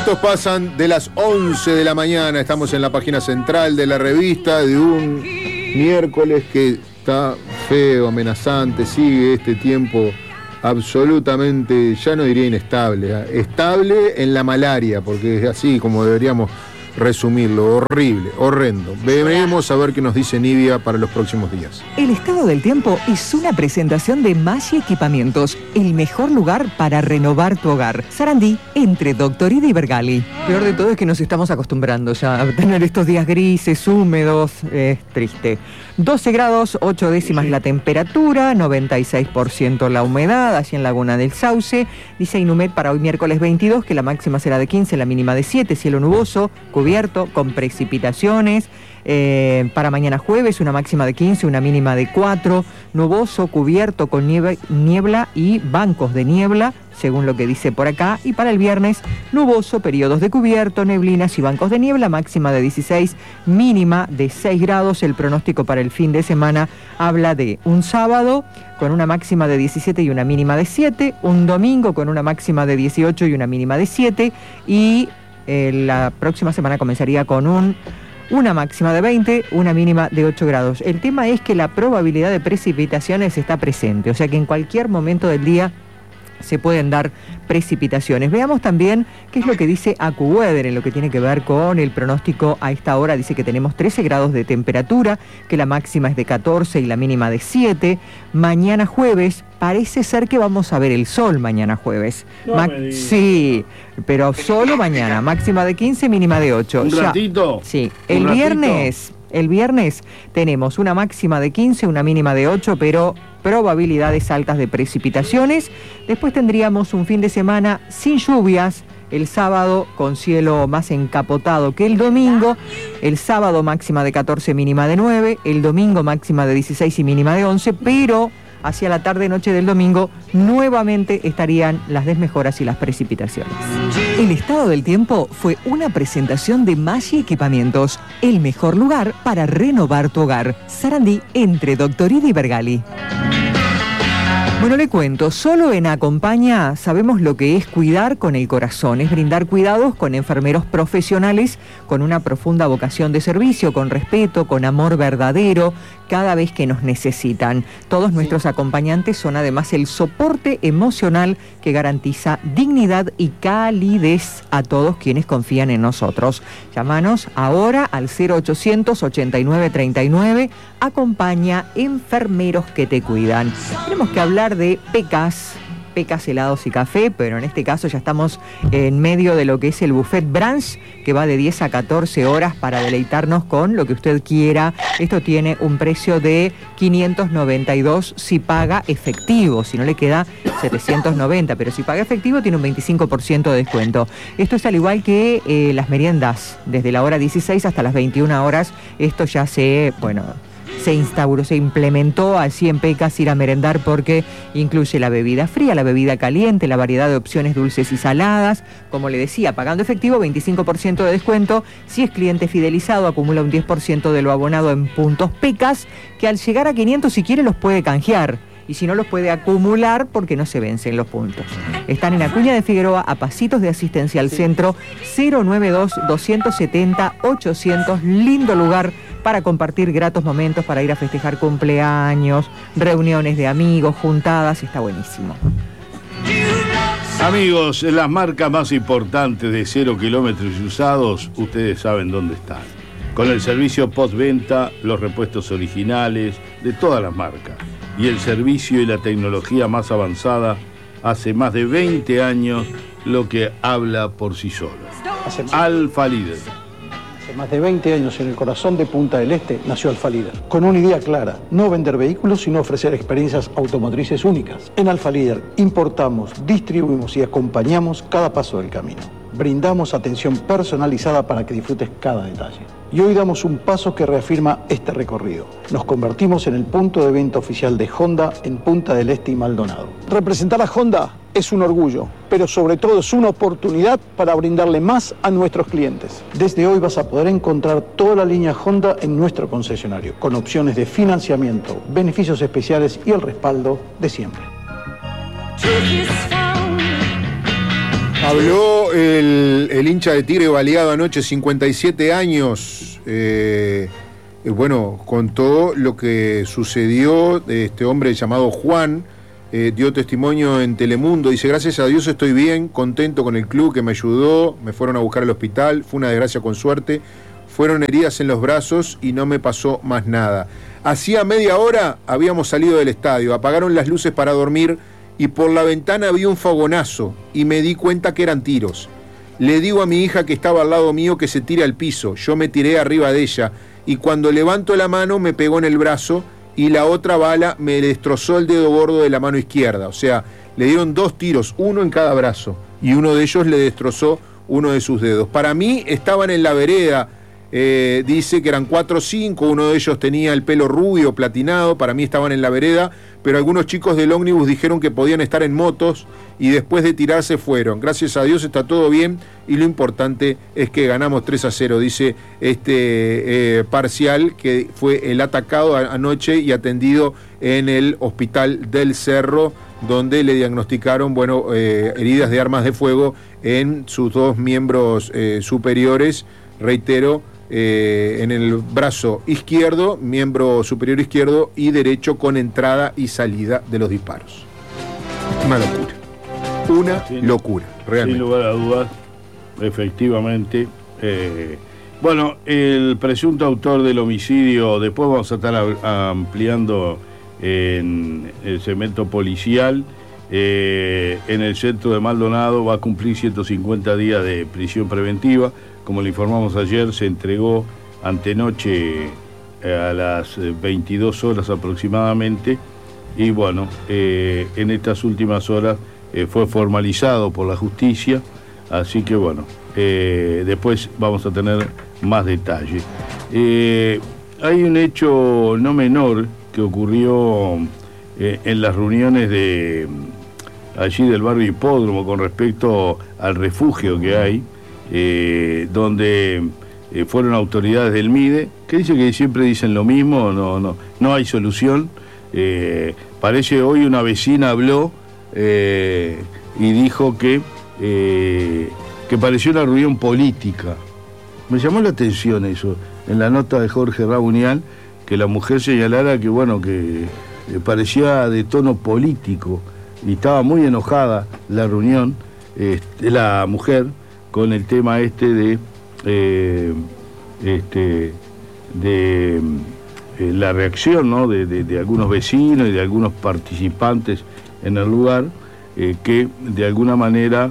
minutos pasan de las 11 de la mañana. Estamos en la página central de la revista de un miércoles que está feo, amenazante. Sigue este tiempo absolutamente, ya no diría inestable, estable en la malaria, porque es así como deberíamos resumirlo. Horrible, horrendo. Veremos a ver qué nos dice Nidia para los próximos días. El estado del tiempo es una presentación de Maggi Equipamientos, el mejor lugar para renovar tu hogar. Sarandí, entre Doctorida y Bergali. Peor de todo es que nos estamos acostumbrando ya a tener estos días grises, húmedos, es triste. 12 grados, 8 décimas la temperatura, 96% la humedad, allí en Laguna del Sauce. Dice Inumet para hoy miércoles 22 que la máxima será de 15, la mínima de 7, cielo nuboso, cubierto, con precipitaciones. Para mañana jueves una máxima de 15, una mínima de 4, nuboso, cubierto con niebla y bancos de niebla, según lo que dice por acá. Y para el viernes, nuboso, periodos de cubierto, neblinas y bancos de niebla, máxima de 16, mínima de 6 grados. El pronóstico para el fin de semana habla de un sábado con una máxima de 17 y una mínima de 7, un domingo con una máxima de 18 y una mínima de 7, y la próxima semana comenzaría con una máxima de 20, una mínima de 8 grados. El tema es que la probabilidad de precipitaciones está presente, o sea que en cualquier momento del día se pueden dar precipitaciones. Veamos también qué es lo que dice AccuWeather en lo que tiene que ver con el pronóstico a esta hora. Dice que tenemos 13 grados de temperatura, que la máxima es de 14 y la mínima de 7. Mañana jueves parece ser que vamos a ver el sol mañana jueves. Sí, pero solo mañana. Máxima de 15, mínima de 8. ¿Un ratito? Sí. El viernes tenemos una máxima de 15, una mínima de 8, pero probabilidades altas de precipitaciones. Después tendríamos un fin de semana sin lluvias. El sábado con cielo más encapotado que el domingo. El sábado máxima de 14, mínima de 9. El domingo máxima de 16 y mínima de 11. Pero hacia la tarde-noche del domingo nuevamente estarían las desmejoras y las precipitaciones. El estado del tiempo fue una presentación de Maggi Equipamientos, el mejor lugar para renovar tu hogar. Sarandí, entre Doctorida y Bergali. Bueno, le cuento, solo en Acompaña sabemos lo que es cuidar con el corazón, es brindar cuidados con enfermeros profesionales con una profunda vocación de servicio, con respeto, con amor verdadero, cada vez que nos necesitan. Todos nuestros acompañantes son además el soporte emocional que garantiza dignidad y calidez a todos quienes confían en nosotros. Llámanos ahora al 0800 89 39, Acompaña, enfermeros que te cuidan. Tenemos que hablar de pecas, helados y café, pero en este caso ya estamos en medio de lo que es el buffet brunch, que va de 10 a 14 horas para deleitarnos con lo que usted quiera. Esto tiene un precio de 592 si paga efectivo, si no le queda 790, pero si paga efectivo tiene un 25% de descuento. Esto es al igual que las meriendas, desde la hora 16 hasta las 21 horas, esto ya se instauró, se implementó así en Pecas ir a merendar, porque incluye la bebida fría, la bebida caliente, la variedad de opciones dulces y saladas. Como le decía, pagando efectivo, 25% de descuento. Si es cliente fidelizado, acumula un 10% de lo abonado en puntos Pecas, que al llegar a 500, si quiere, los puede canjear. Y si no, los puede acumular porque no se vencen los puntos. Están en Acuña de Figueroa, a pasitos de Asistencia al Centro, 092-270-800. Lindo lugar para compartir gratos momentos, para ir a festejar cumpleaños, reuniones de amigos, juntadas. Está buenísimo. Amigos, las marcas más importantes de 0 kilómetros y usados, ustedes saben dónde están. Con el servicio postventa, los repuestos originales de todas las marcas. Y el servicio y la tecnología más avanzada hace más de 20 años, lo que habla por sí solo. Alfa Líder. Hace más de 20 años, en el corazón de Punta del Este, nació Alfa Líder. Con una idea clara: no vender vehículos, sino ofrecer experiencias automotrices únicas. En Alfa Líder importamos, distribuimos y acompañamos cada paso del camino. Brindamos atención personalizada para que disfrutes cada detalle. Y hoy damos un paso que reafirma este recorrido. Nos convertimos en el punto de venta oficial de Honda en Punta del Este y Maldonado. Representar a Honda es un orgullo, pero sobre todo es una oportunidad para brindarle más a nuestros clientes. Desde hoy vas a poder encontrar toda la línea Honda en nuestro concesionario, con opciones de financiamiento, beneficios especiales y el respaldo de siempre. Habló el hincha de Tigre baleado anoche, 57 años. Bueno, contó lo que sucedió. Este hombre llamado Juan dio testimonio en Telemundo. Dice: gracias a Dios estoy bien, contento con el club que me ayudó. Me fueron a buscar al hospital, fue una desgracia con suerte. Fueron heridas en los brazos y no me pasó más nada. Hacía media hora habíamos salido del estadio, apagaron las luces para dormir y por la ventana vi un fogonazo y me di cuenta que eran tiros. Le digo a mi hija que estaba al lado mío que se tire al piso. Yo me tiré arriba de ella y cuando levanto la mano me pegó en el brazo y la otra bala me destrozó el dedo gordo de la mano izquierda. O sea, le dieron 2 tiros, uno en cada brazo, y uno de ellos le destrozó uno de sus dedos. Para mí estaban en la vereda. Dice que eran 4 o 5, uno de ellos tenía el pelo rubio, platinado, para mí estaban en la vereda, pero algunos chicos del ómnibus dijeron que podían estar en motos y después de tirarse fueron. Gracias a Dios está todo bien y lo importante es que ganamos 3-0, dice Parcial, que fue el atacado anoche y atendido en el hospital del Cerro, donde le diagnosticaron, heridas de armas de fuego en sus 2 miembros superiores, reitero, en el brazo izquierdo, miembro superior izquierdo y derecho, con entrada y salida de los disparos. Una locura, realmente. Sin lugar a dudas, efectivamente. El presunto autor del homicidio, después vamos a estar ampliando en el segmento policial, en el centro de Maldonado, va a cumplir 150 días de prisión preventiva. Como le informamos ayer, se entregó antenoche a las 22 horas aproximadamente y en estas últimas horas fue formalizado por la justicia, así que después vamos a tener más detalles. Hay un hecho no menor que ocurrió en las reuniones de allí del barrio Hipódromo con respecto al refugio que hay, donde fueron autoridades del MIDE, que dice que siempre dicen lo mismo, no hay solución. Parece hoy una vecina habló y dijo que pareció una reunión política. Me llamó la atención eso, en la nota de Jorge Raunial, que la mujer señalara que parecía de tono político y estaba muy enojada la reunión, la mujer, con el tema de la reacción, ¿no?, de algunos vecinos y de algunos participantes en el lugar, que de alguna manera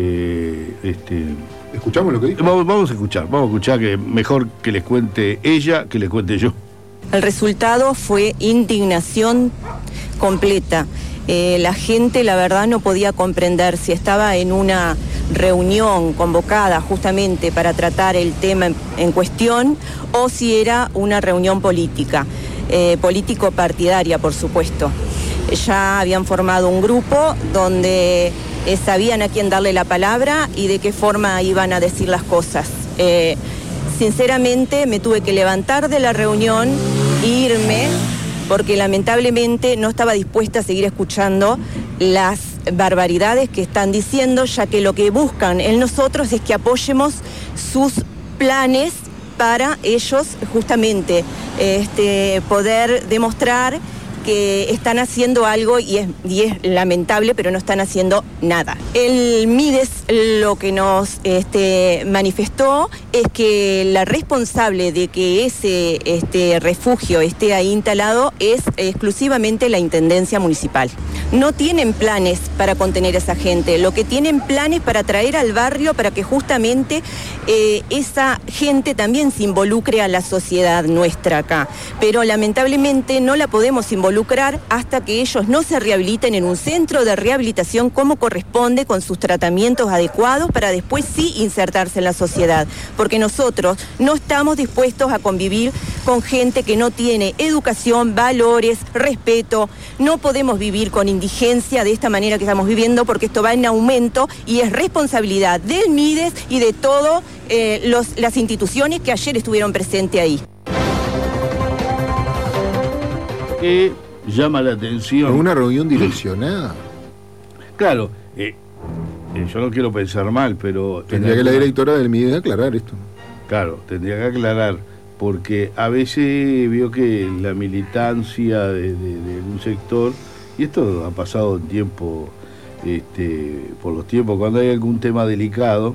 ¿escuchamos lo que dijo? Vamos a escuchar, que mejor que les cuente ella que les cuente yo. El resultado fue indignación completa. La gente, la verdad, no podía comprender si estaba en una reunión convocada justamente para tratar el tema en cuestión o si era una reunión política, político-partidaria, por supuesto. Ya habían formado un grupo donde sabían a quién darle la palabra y de qué forma iban a decir las cosas. Sinceramente me tuve que levantar de la reunión e irme, porque lamentablemente no estaba dispuesta a seguir escuchando las barbaridades que están diciendo, ya que lo que buscan en nosotros es que apoyemos sus planes para ellos justamente poder demostrar que están haciendo algo y es lamentable, pero no están haciendo nada. El MIDES lo que nos manifestó es que la responsable de que ese refugio esté ahí instalado es exclusivamente la Intendencia Municipal. No tienen planes para contener a esa gente, lo que tienen planes para traer al barrio para que justamente esa gente también se involucre a la sociedad nuestra acá. Pero lamentablemente no la podemos involucrar hasta que ellos no se rehabiliten en un centro de rehabilitación como corresponde, con sus tratamientos adecuados, para después sí insertarse en la sociedad. Porque nosotros no estamos dispuestos a convivir con gente que no tiene educación, valores, respeto. No podemos vivir con indigencia de esta manera que estamos viviendo, porque esto va en aumento y es responsabilidad del MIDES y de todas las instituciones que ayer estuvieron presentes ahí. Llama la atención. Una reunión direccionada. Claro, yo no quiero pensar mal, pero... Tendría que la directora del MIDE aclarar esto. Claro, tendría que aclarar, porque a veces veo que la militancia de un sector, y esto ha pasado en tiempo, por los tiempos, cuando hay algún tema delicado,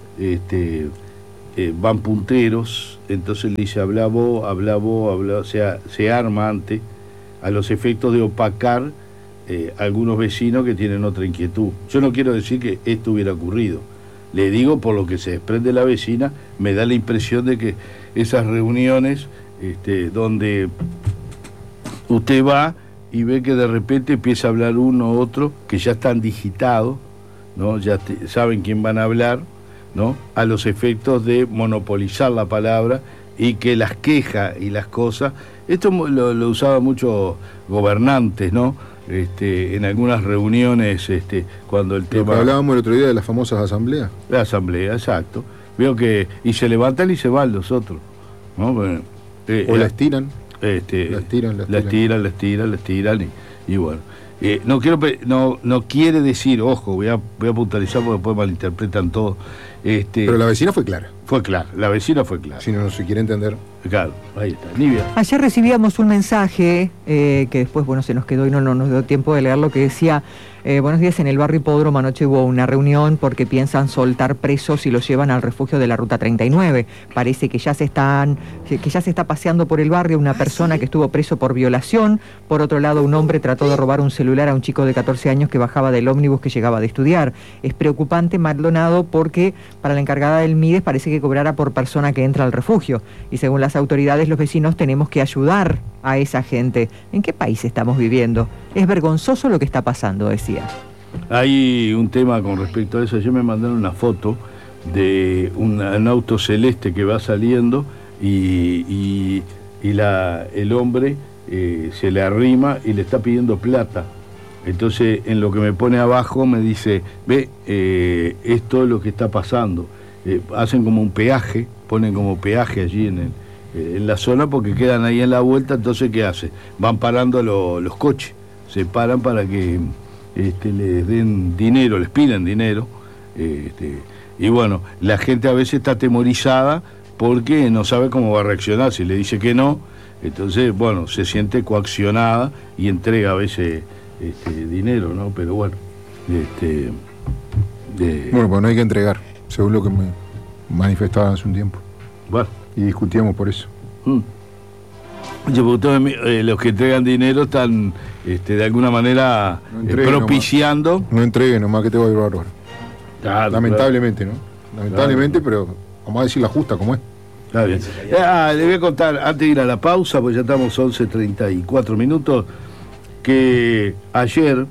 van punteros, entonces le dice habla vos, o sea, se arma antes a los efectos de opacar algunos vecinos que tienen otra inquietud. Yo no quiero decir que esto hubiera ocurrido, le digo por lo que se desprende la vecina, me da la impresión de que esas reuniones donde usted va y ve que de repente empieza a hablar uno u otro, que ya están digitados, ¿no? Ya saben quién van a hablar, ¿no? A los efectos de monopolizar la palabra y que las quejas y las cosas, esto lo usaban muchos gobernantes, ¿no? En algunas reuniones, cuando el tema... Lo que hablábamos el otro día de las famosas asambleas. La asamblea, exacto. Veo que... Y se levantan y se van los otros, ¿no? Bueno, o la estiran. La estiran y bueno. No quiere decir, ojo, voy a puntualizar porque después malinterpretan todo. Pero la vecina fue clara. Fue clara, la vecina fue clara. Si no se quiere entender. Claro, ahí está. Nivia. Ayer recibíamos un mensaje que después, se nos quedó y no nos dio tiempo de leerlo, que decía: buenos días, en el barrio Hipódromo anoche hubo una reunión porque piensan soltar presos y los llevan al refugio de la Ruta 39. Parece que ya se está paseando por el barrio una persona que estuvo preso por violación. Por otro lado, un hombre trató de robar un celular a un chico de 14 años que bajaba del ómnibus que llegaba de estudiar. Es preocupante, Maldonado, porque para la encargada del MIDES parece que cobrara por persona que entra al refugio. Y según las autoridades, los vecinos tenemos que ayudar a esa gente. ¿En qué país estamos viviendo? Es vergonzoso lo que está pasando, decía. Hay un tema con respecto a eso. Ayer me mandaron una foto de un auto celeste que va saliendo y el hombre se le arrima y le está pidiendo plata. Entonces, en lo que me pone abajo me dice, ve, esto es lo que está pasando. Hacen como un peaje, ponen como peaje allí en la zona porque quedan ahí en la vuelta. Entonces, ¿qué hace? Van parando los coches, se paran para que les den dinero, les piden dinero. Y bueno, la gente a veces está atemorizada porque no sabe cómo va a reaccionar. Si le dice que no, entonces, bueno, se siente coaccionada y entrega a veces dinero, ¿no? Pero bueno, bueno, pues no hay que entregar, según lo que me manifestaban hace un tiempo. Bueno. Y discutíamos por eso. Los que entregan dinero están de alguna manera propiciando. No entregue nomás, que te voy a llevar ahora. Claro, lamentablemente, ¿no? Lamentablemente, claro. Pero vamos a decir la justa como es. Está bien. Le voy a contar, antes de ir a la pausa, pues ya estamos 11:34 minutos, que ayer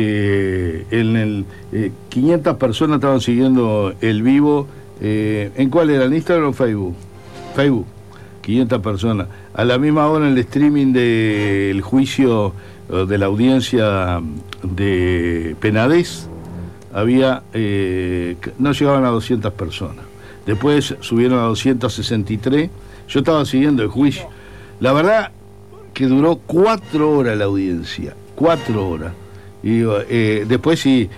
500 personas estaban siguiendo el vivo. ¿En cuál era? ¿En Instagram o Facebook? Facebook, 500 personas. A la misma hora, en el streaming del juicio de la audiencia de Penades, había no llegaban a 200 personas. Después subieron a 263. Yo estaba siguiendo el juicio. La verdad que duró 4 horas la audiencia. 4 horas. Y después sí,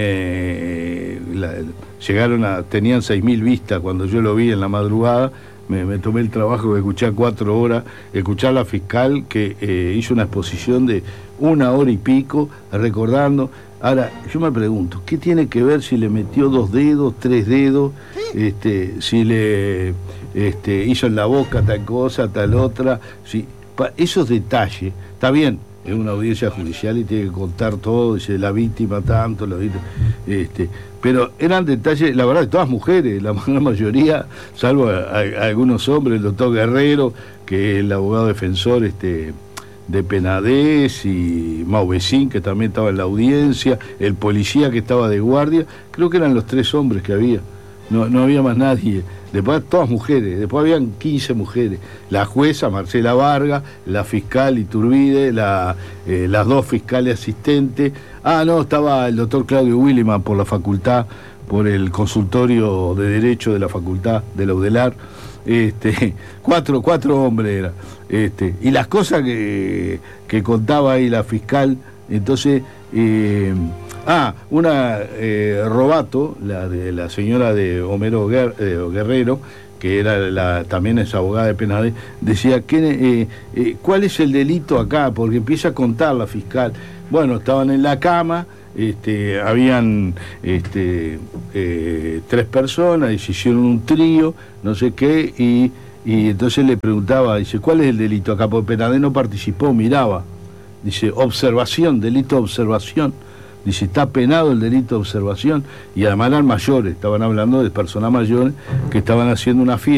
tenían 6.000 vistas cuando yo lo vi en la madrugada. Me tomé el trabajo de escuchar 4 horas, escuchar a la fiscal que hizo una exposición de 1 hora y pico, recordando. Ahora, yo me pregunto, ¿qué tiene que ver si le metió 2 dedos, 3 dedos, si le hizo en la boca tal cosa, tal otra? Esos detalles, está bien, es una audiencia judicial y tiene que contar todo, dice la víctima tanto, pero eran detalles, la verdad, todas mujeres, la mayoría, salvo a algunos hombres, el doctor Guerrero, que es el abogado defensor de Penades, y Mauvecín, que también estaba en la audiencia, el policía que estaba de guardia. Creo que eran los 3 hombres que había, no había más nadie. Después todas mujeres, después habían 15 mujeres. La jueza Marcela Vargas, la fiscal Iturbide, las 2 fiscales asistentes. Estaba el doctor Claudio Williman por la facultad, por el consultorio de Derecho de la facultad de la UDELAR. 4 hombres eran. Y las cosas que contaba ahí la fiscal, entonces Una Robato, la de la señora de Homero Guerrero, que era también es abogada de penales, decía, ¿cuál es el delito acá? Porque empieza a contar la fiscal. Bueno, estaban en la cama, habían 3 personas y se hicieron un trío, no sé qué, y entonces le preguntaba, dice, ¿cuál es el delito acá? Porque Penadé no participó, miraba. Dice, observación, delito de observación. Dice, está penado el delito de observación. Y además eran mayores, estaban hablando de personas mayores que estaban haciendo una fiesta.